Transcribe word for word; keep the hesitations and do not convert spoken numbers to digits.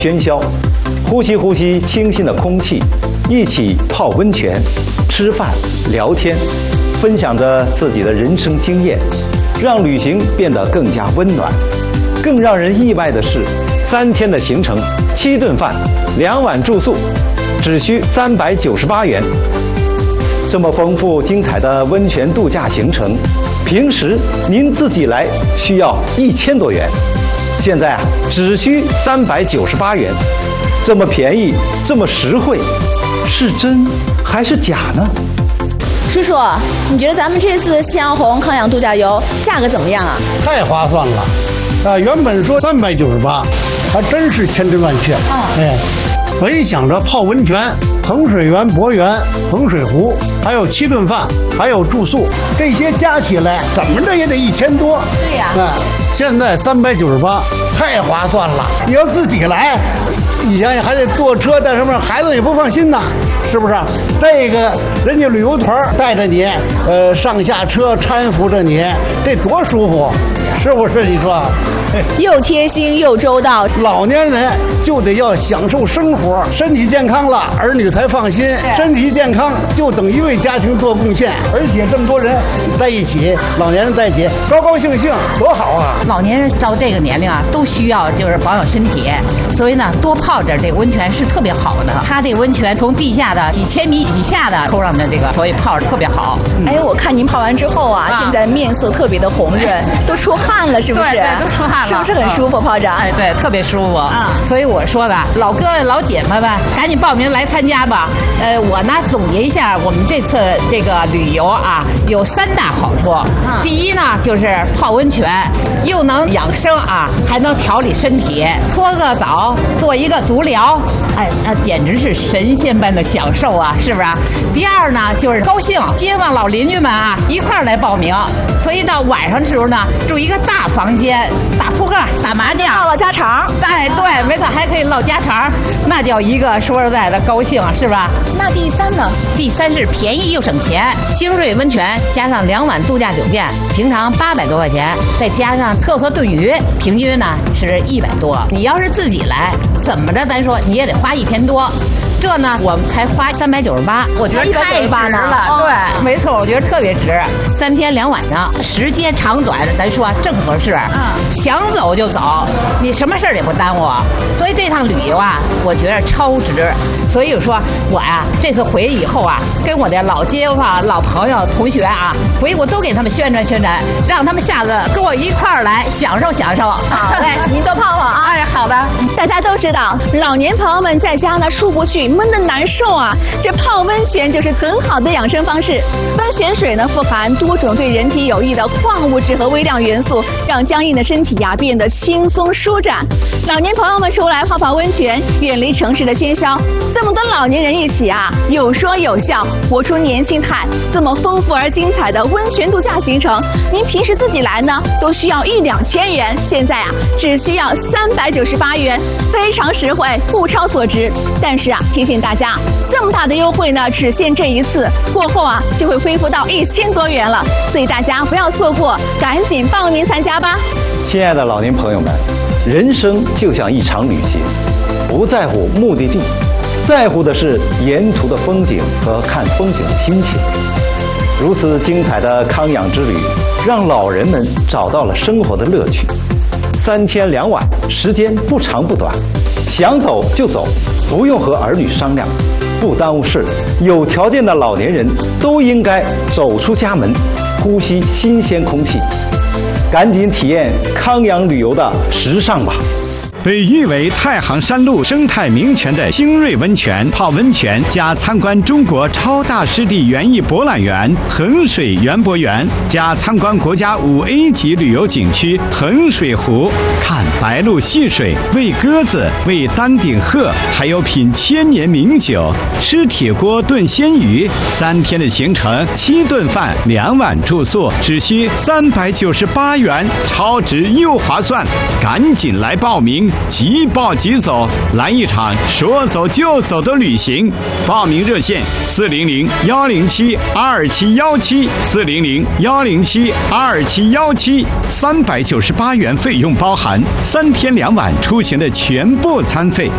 喧嚣，呼吸呼吸清新的空气，一起泡温泉、吃饭、聊天，分享着自己的人生经验，让旅行变得更加温暖。更让人意外的是，三天的行程，七顿饭，两晚住宿，只需三百九十八元。这么丰富精彩的温泉度假行程，平时您自己来需要一千多元，现在啊只需三百九十八元，这么便宜，这么实惠，是真还是假呢？ 叔叔，你觉得咱们这次夕阳红康养度假游价格怎么样啊？ 太划算了，啊，原本说三百九十八，还真是千真万确。啊，哎，我一想着泡温泉、衡水园、博园、衡水湖，还有七顿饭，还有住宿，这些加起来怎么着也得一千多。 对呀， 啊，现在三百九十八，太划算了。你要自己来，你想想还得坐车带什么，孩子也不放心呐，是不是？这个人家旅游团带着你，呃，上下车搀扶着你，这多舒服，是不是？你说， 又贴心又周到。 老年人就得要享受生活，身体健康了，儿女才放心。身体健康就等于为家庭做贡献，而且这么多人在一起，老年人在一起，高高兴兴，多好啊！ 老年人到这个年龄啊，都需要就是保养身体，所以呢，多泡点这个温泉是特别好的。它这个温泉从地下的几千米以下的抽上的这个，所以泡着特别好。 嗯、哎，我看您泡完之后啊，啊现在面色特别的红润，都出汗了，是不是？ 对对，都出汗了， 是不是很舒服？泡着？ 哎，对，特别舒服啊。所以我说的，老哥老姐们们，赶紧报名来参加吧。呃，我呢总结一下，我们这次这个旅游啊，有三大好处。第一呢，就是泡温泉，又能养生啊，还能调理身体，搓个澡，做一个足疗，哎，那简直是神仙般的享受啊，是不是？第二呢，就是高兴，街坊老邻居们啊一块儿来报名，所以到晚上的时候呢，住一个大房间，打扑克、打麻将、 唠唠家常。 哎，对，没错，还可以唠家常，那叫一个说实在的高兴，是吧？ 那第三呢？ 第三是便宜又省钱，星瑞温泉加上两晚度假酒店，平常八百多块钱，再加上特色炖鱼，平均呢是一百多。你要是自己来，怎么着咱说你也得花一千多。这呢，我们才花三百九十八，我觉得太值了。哦、对，没错，我觉得特别值。三天两晚上，时间长短咱说正合适。嗯，想走就走，你什么事儿也不耽误。所以这趟旅游啊，我觉得超值。所以说我呀、啊，这次回以后啊，跟我的老街坊、老朋友、同学啊，回国都给他们宣传宣传，让他们下次跟我一块儿来享受享受。 好嘞，您多泡泡啊！ 哎，好的。 大家都知道，老年朋友们在家呢出不去，闷得难受啊。这泡温泉就是很好的养生方式。温泉水呢富含多种对人体有益的矿物质和微量元素，让僵硬的身体呀变得轻松舒展。老年朋友们出来泡泡温泉，远离城市的喧嚣。这么多老年人一起啊，有说有笑，活出年轻态。这么丰富而精彩的温泉度假行程，您平时自己来呢，都需要一两千元，现在啊，只需要三百九十八元，非常实惠，物超所值。但是啊，提醒大家，这么大的优惠呢，只限这一次，过后啊，就会恢复到一千多元了。所以大家不要错过，赶紧报名参加吧。 亲爱的老年朋友们，人生就像一场旅行，不在乎目的地，在乎的是沿途的风景和看风景的心情。如此精彩的康养之旅，让老人们找到了生活的乐趣。三天两晚，时间不长不短，想走就走，不用和儿女商量，不耽误事。有条件的老年人都应该走出家门，呼吸新鲜空气，赶紧体验康养旅游的时尚吧。 被誉为太行山路生态名泉的星瑞温泉泡温泉加参观中国超大湿地园艺博览园衡水园博园加参观国家五 A 级旅游景区衡水湖，看白鹭戏水，喂鸽子，喂丹顶鹤，还有品千年名酒，吃铁锅炖鲜鱼。三天的行程，七顿饭，两晚住宿，只需三百九十八元，超值又划算，赶紧来报名！即报即走，来一场说走就走的旅行。报名热线：四零零幺零七二七幺七，四零零幺零七二七幺七。三百九十八元费用包含三天两晚出行的全部餐费。